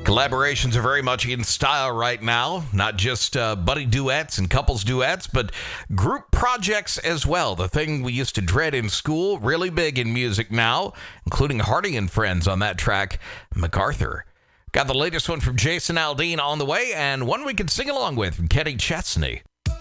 Collaborations are very much in style right now, not just buddy duets and couples duets, but group projects as well. The thing we used to dread in school, really big in music now, including Harding and Friends on that track, MacArthur. Got the latest one from Jason Aldean on the way, and one we can sing along with from Kenny Chesney.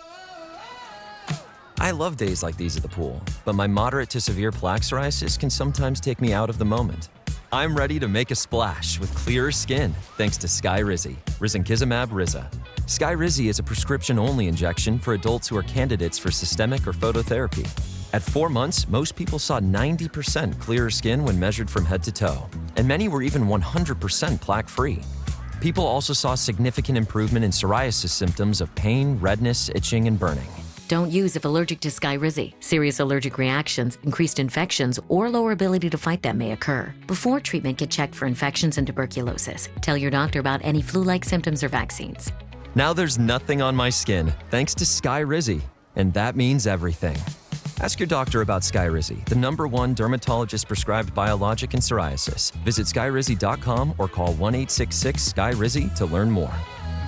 I love days like these at the pool, but my moderate to severe plaque psoriasis can sometimes take me out of the moment. I'm ready to make a splash with clearer skin thanks to Skyrizi, risankizumab Riza. Skyrizi is a prescription-only injection for adults who are candidates for systemic or phototherapy. At 4 months, most people saw 90% clearer skin when measured from head to toe, and many were even 100% plaque-free. People also saw significant improvement in psoriasis symptoms of pain, redness, itching, and burning. Don't use if allergic to Skyrizi. Serious allergic reactions, increased infections, or lower ability to fight them may occur. Before treatment, get checked for infections and tuberculosis. Tell your doctor about any flu-like symptoms or vaccines. Now there's nothing on my skin thanks to Skyrizi, and that means everything. Ask your doctor about Skyrizi, the #1 dermatologist-prescribed biologic in psoriasis. Visit skyrizi.com or call 1-866-SKYRIZI to learn more.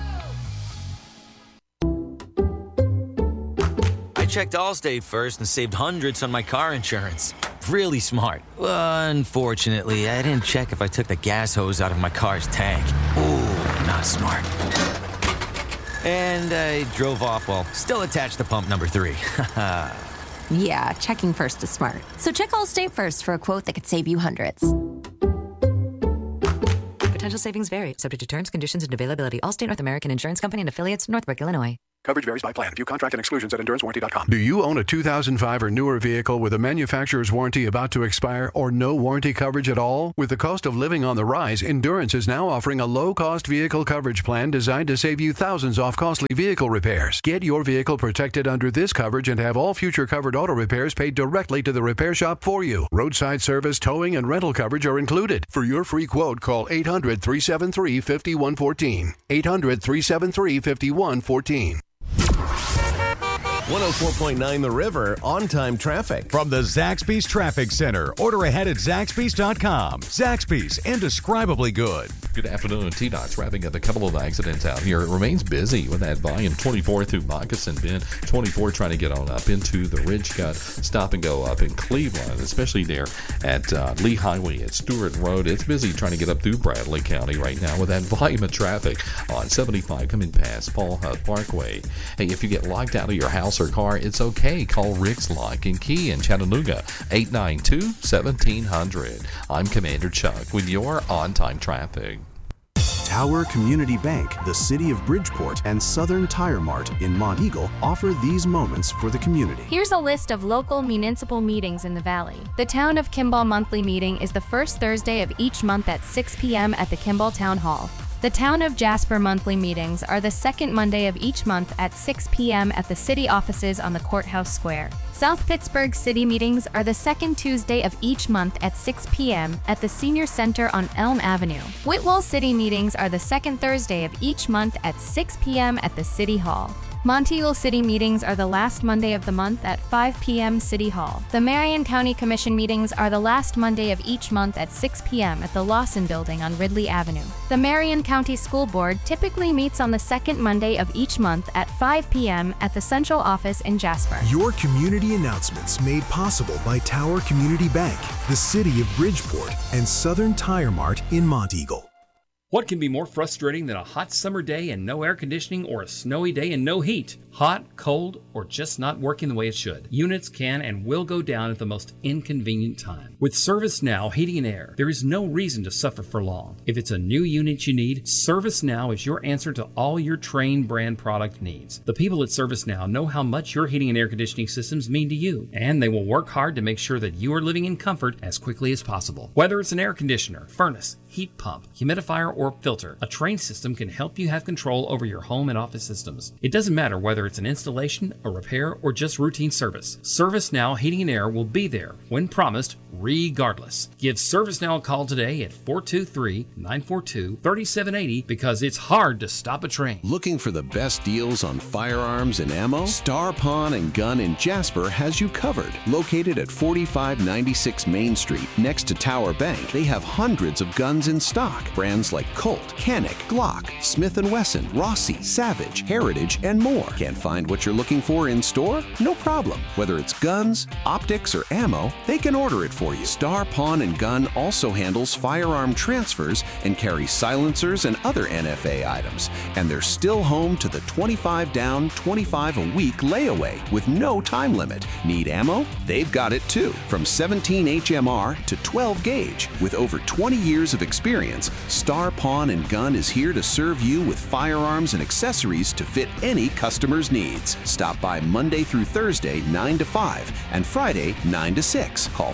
I checked Allstate first and saved hundreds on my car insurance. Really smart. Unfortunately, I didn't check if I took the gas hose out of my car's tank. Ooh, not smart. And I drove off while still attached to pump number 3. Yeah, checking first is smart. So check Allstate first for a quote that could save you hundreds. Potential savings vary, subject to terms, conditions, and availability. Allstate North American Insurance Company and affiliates, Northbrook, Illinois. Coverage varies by plan. View contract and exclusions at EnduranceWarranty.com. Do you own a 2005 or newer vehicle with a manufacturer's warranty about to expire or no warranty coverage at all? With the cost of living on the rise, Endurance is now offering a low-cost vehicle coverage plan designed to save you thousands off costly vehicle repairs. Get your vehicle protected under this coverage and have all future covered auto repairs paid directly to the repair shop for you. Roadside service, towing, and rental coverage are included. For your free quote, call 800-373-5114. 800-373-5114. 104.9 The River, on-time traffic. From the Zaxby's Traffic Center. Order ahead at Zaxby's.com. Zaxby's, indescribably good. Good afternoon. TDOT's wrapping up a couple of accidents out here. It remains busy with that volume 24 through Moccasin Bend. 24 trying to get on up into the Ridge Cut. Stop and go up in Cleveland, especially there at Lee Highway at Stewart Road. It's busy trying to get up through Bradley County right now with that volume of traffic on 75 coming past Paul Hutt Parkway. Hey, if you get locked out of your house or car, it's okay. Call Rick's Lock and Key in Chattanooga, 892-1700. I'm Commander Chuck with your on-time traffic. Tower Community Bank, the City of Bridgeport, and Southern Tire Mart in Monteagle offer these moments for the community. Here's a list of local municipal meetings in the Valley. The Town of Kimball Monthly Meeting is the first Thursday of each month at 6 p.m. at the Kimball Town Hall. The Town of Jasper monthly meetings are the second Monday of each month at 6 p.m. at the city offices on the Courthouse Square. South Pittsburgh City meetings are the second Tuesday of each month at 6 p.m. at the Senior Center on Elm Avenue. Whitwell City meetings are the second Thursday of each month at 6 p.m. at the City Hall. Monteagle City meetings are the last Monday of the month at 5 p.m. City Hall. The Marion County Commission meetings are the last Monday of each month at 6 p.m. at the Lawson Building on Ridley Avenue. The Marion County School Board typically meets on the second Monday of each month at 5 p.m. at the Central Office in Jasper. Your community announcements made possible by Tower Community Bank, the City of Bridgeport, and Southern Tire Mart in Monteagle. What can be more frustrating than a hot summer day and no air conditioning, or a snowy day and no heat? Hot, cold, or just not working the way it should? Units can and will go down at the most inconvenient time. With ServiceNow Heating and Air, there is no reason to suffer for long. If it's a new unit you need, ServiceNow is your answer to all your Trane brand product needs. The people at ServiceNow know how much your heating and air conditioning systems mean to you, and they will work hard to make sure that you are living in comfort as quickly as possible. Whether it's an air conditioner, furnace, heat pump, humidifier, or filter, a Trane system can help you have control over your home and office systems. It doesn't matter whether it's an installation, a repair, or just routine service. ServiceNow Heating and Air will be there when promised, regardless. Give ServiceNow a call today at 423-942-3780 because it's hard to stop a train. Looking for the best deals on firearms and ammo? Star Pawn and Gun in Jasper has you covered. Located at 4596 Main Street next to Tower Bank, they have hundreds of guns in stock. Brands like Colt, Canic, Glock, Smith & Wesson, Rossi, Savage, Heritage, and more. Can't find what you're looking for in store? No problem. Whether it's guns, optics, or ammo, they can order it for you. Star Pawn & Gun also handles firearm transfers and carries silencers and other NFA items. And they're still home to the 25 down, 25 a week layaway with no time limit. Need ammo? They've got it too. From 17 HMR to 12 gauge. With over 20 years of experience, Star Pawn & Gun is here to serve you with firearms and accessories to fit any customer's needs. Stop by Monday through Thursday, 9 to 5, and Friday, 9 to 6. Call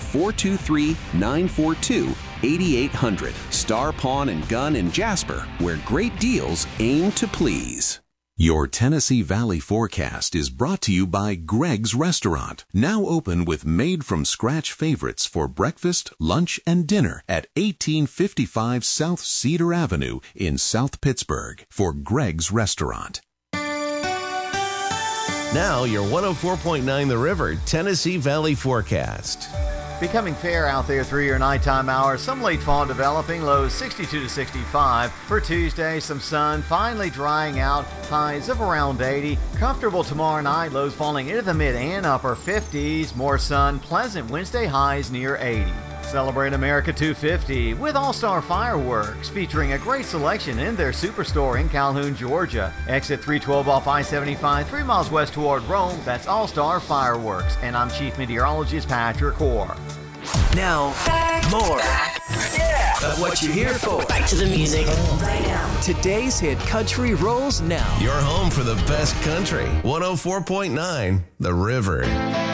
423-942-8800. Star Pawn & Gun in Jasper, where great deals aim to please. Your Tennessee Valley forecast is brought to you by Greg's Restaurant, now open with made-from-scratch favorites for breakfast, lunch, and dinner at 1855 South Cedar Avenue in South Pittsburgh for Greg's Restaurant. Now, your 104.9 The River Tennessee Valley forecast. Becoming fair out there through your nighttime hours. Some late fall developing, lows 62 to 65. For Tuesday, some sun, finally drying out, highs of around 80. Comfortable tomorrow night, lows falling into the mid and upper 50s. More sun, pleasant Wednesday highs near 80. Celebrate America 250 with All-Star Fireworks, featuring a great selection in their superstore in Calhoun, Georgia. Exit 312 off I-75, 3 miles west toward Rome. That's All-Star Fireworks. And I'm Chief Meteorologist Patrick Hoare. Now, more of what you're here for. Back to the music right now. Today's hit country rolls now. Your home for the best country. 104.9 The River.